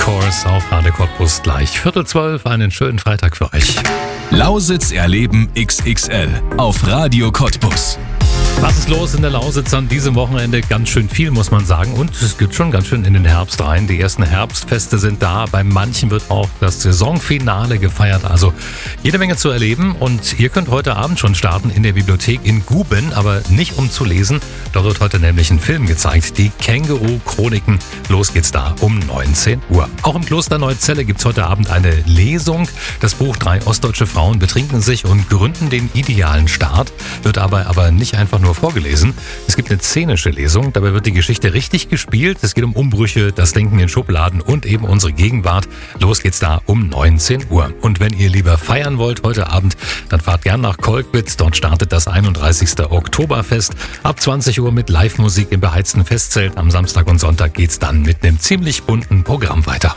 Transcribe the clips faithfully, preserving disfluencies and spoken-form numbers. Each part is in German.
Course auf Radio Cottbus gleich Viertel zwölf. Einen schönen Freitag für euch. Lausitz erleben X X L auf Radio Cottbus. Was ist los in der Lausitz an diesem Wochenende? Ganz schön viel, muss man sagen. Und es geht schon ganz schön in den Herbst rein. Die ersten Herbstfeste sind da. Bei manchen wird auch das Saisonfinale gefeiert. Also jede Menge zu erleben. Und ihr könnt heute Abend schon starten in der Bibliothek in Guben, aber nicht um zu lesen. Da wird heute nämlich ein Film gezeigt. Die Känguru-Chroniken. Los geht's da um neunzehn Uhr. Auch im Kloster Neuzelle gibt's heute Abend eine Lesung. Das Buch Drei ostdeutsche Frauen betrinken sich und gründen den idealen Staat. Wird dabei aber nicht einfach nur vorgelesen. Es gibt eine szenische Lesung, dabei wird die Geschichte richtig gespielt. Es geht um Umbrüche, das Denken in Schubladen und eben unsere Gegenwart. Los geht's da um neunzehn Uhr. Und wenn ihr lieber feiern wollt heute Abend, dann fahrt gern nach Kolkwitz. Dort startet das einunddreißigste Oktoberfest. Ab zwanzig Uhr mit Live-Musik im beheizten Festzelt. Am Samstag und Sonntag geht's dann mit einem ziemlich bunten Programm weiter.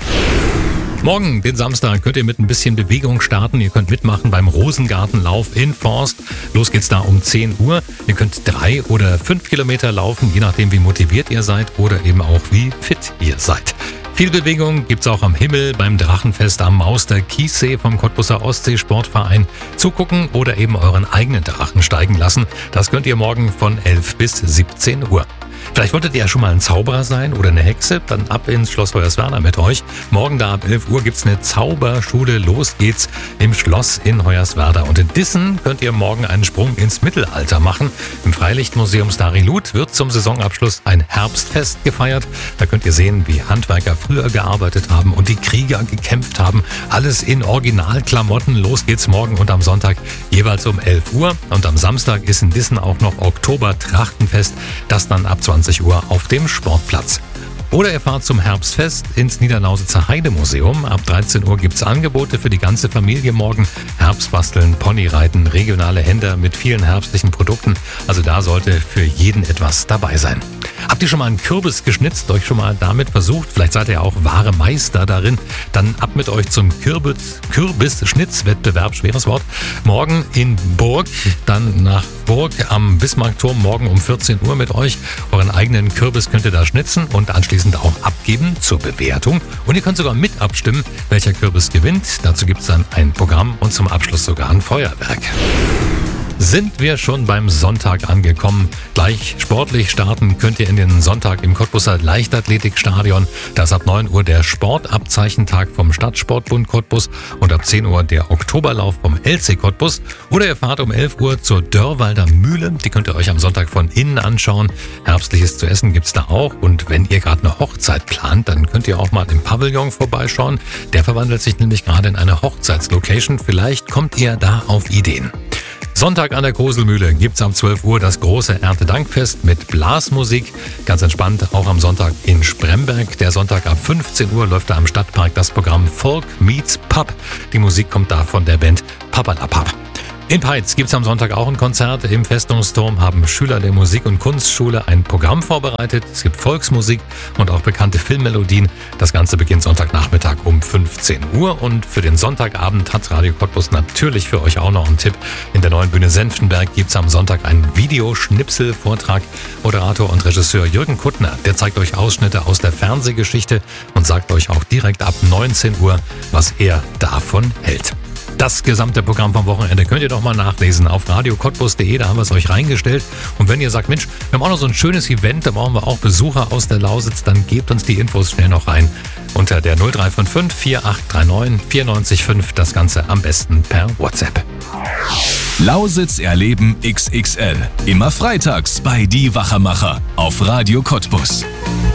Morgen, den Samstag, könnt ihr mit ein bisschen Bewegung starten. Ihr könnt mitmachen beim Rosengartenlauf in Forst. Los geht's da um zehn Uhr. Ihr könnt drei oder fünf Kilometer laufen, je nachdem wie motiviert ihr seid oder eben auch wie fit ihr seid. Viel Bewegung gibt's auch am Himmel, beim Drachenfest am Mauster Kiessee vom Cottbuser Ostsee-Sportverein. Zugucken oder eben euren eigenen Drachen steigen lassen. Das könnt ihr morgen von elf bis siebzehn Uhr. Vielleicht wolltet ihr ja schon mal ein Zauberer sein oder eine Hexe, dann ab ins Schloss Hoyerswerda mit euch. Morgen da ab elf Uhr gibt's eine Zauberschule. Los geht's im Schloss in Hoyerswerda. Und in Dissen könnt ihr morgen einen Sprung ins Mittelalter machen. Im Freilichtmuseum Starilut wird zum Saisonabschluss ein Herbstfest gefeiert. Da könnt ihr sehen, wie Handwerker früher gearbeitet haben und die Krieger gekämpft haben. Alles in Originalklamotten. Los geht's morgen und am Sonntag jeweils um elf Uhr. Und am Samstag ist in Dissen auch noch Oktober-Trachtenfest. Das dann ab zwanzig Uhr auf dem Sportplatz. Oder ihr fahrt zum Herbstfest ins Niederlausitzer Heidemuseum. Ab dreizehn Uhr gibt's Angebote für die ganze Familie morgen. Herbstbasteln, Ponyreiten, regionale Händler mit vielen herbstlichen Produkten. Also da sollte für jeden etwas dabei sein. Habt ihr schon mal einen Kürbis geschnitzt, euch schon mal damit versucht? Vielleicht seid ihr auch wahre Meister darin. Dann ab mit euch zum Kürbis, Kürbis-Schnitzwettbewerb, schweres Wort. Morgen in Burg, dann nach Burg am Bismarckturm, morgen um vierzehn Uhr mit euch. Euren eigenen Kürbis könnt ihr da schnitzen und anschließend auch abgeben zur Bewertung. Und ihr könnt sogar mit abstimmen, welcher Kürbis gewinnt. Dazu gibt es dann ein Programm und zum Abschluss sogar ein Feuerwerk. Sind wir schon beim Sonntag angekommen. Gleich sportlich starten könnt ihr in den Sonntag im Cottbuser Leichtathletikstadion. Da ist ab neun Uhr der Sportabzeichentag vom Stadtsportbund Cottbus und ab zehn Uhr der Oktoberlauf vom L C Cottbus. Oder ihr fahrt um elf Uhr zur Dörrwalder Mühle. Die könnt ihr euch am Sonntag von innen anschauen. Herbstliches zu essen gibt's da auch. Und wenn ihr gerade eine Hochzeit plant, dann könnt ihr auch mal im Pavillon vorbeischauen. Der verwandelt sich nämlich gerade in eine Hochzeitslocation. Vielleicht kommt ihr da auf Ideen. Sonntag an der Koselmühle gibt's um zwölf Uhr das große Erntedankfest mit Blasmusik. Ganz entspannt, auch am Sonntag in Spremberg. Der Sonntag ab fünfzehn Uhr läuft da am Stadtpark das Programm Folk Meets Pub. Die Musik kommt da von der Band Papalapap. In Peitz gibt's am Sonntag auch ein Konzert. Im Festungsturm haben Schüler der Musik- und Kunstschule ein Programm vorbereitet. Es gibt Volksmusik und auch bekannte Filmmelodien. Das Ganze beginnt Sonntagnachmittag um fünfzehn Uhr. Und für den Sonntagabend hat Radio Cottbus natürlich für euch auch noch einen Tipp. In der neuen Bühne Senftenberg gibt's am Sonntag einen Videoschnipsel-Vortrag. Moderator und Regisseur Jürgen Kuttner, der zeigt euch Ausschnitte aus der Fernsehgeschichte und sagt euch auch direkt ab neunzehn Uhr, was er davon hält. Das gesamte Programm vom Wochenende könnt ihr doch mal nachlesen auf radio cottbus punkt de, da haben wir es euch reingestellt. Und wenn ihr sagt, Mensch, wir haben auch noch so ein schönes Event, da brauchen wir auch Besucher aus der Lausitz, dann gebt uns die Infos schnell noch rein. Unter der null drei fünf fünf vier acht drei neun vier neun fünf, das Ganze am besten per WhatsApp. Lausitz erleben X X L. Immer freitags bei Die Wachermacher auf Radio Cottbus.